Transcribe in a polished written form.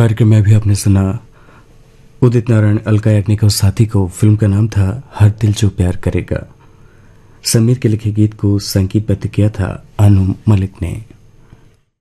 कार्यक्रम में भी आपने सुना उदित नारायण, अलका याग्निक और साथी को। फिल्म का नाम था हर दिल जो प्यार करेगा। समीर के लिखे गीत को संगीतबद्ध किया था अनु मलिक ने।